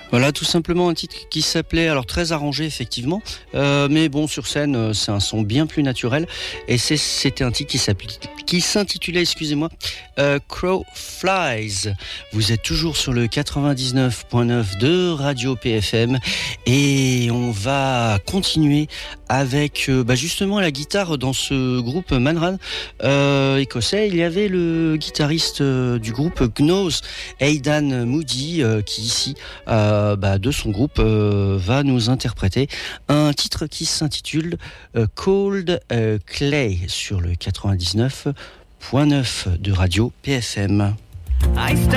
Voilà, tout simplement un titre qui s'appelait, alors très arrangé effectivement, mais bon, sur scène, c'est un son bien plus naturel. Et c'était un titre qui s'intitulait, excusez-moi, Crow Flies. Vous êtes toujours sur le 99.9 de Radio PFM et on va continuer avec justement la guitare dans ce groupe Manran écossais. Il y avait le guitariste du groupe Gnose, Aidan Moody, qui ici de son groupe va nous interpréter un titre qui s'intitule Cold Clay sur le 99.9 de Radio PFM.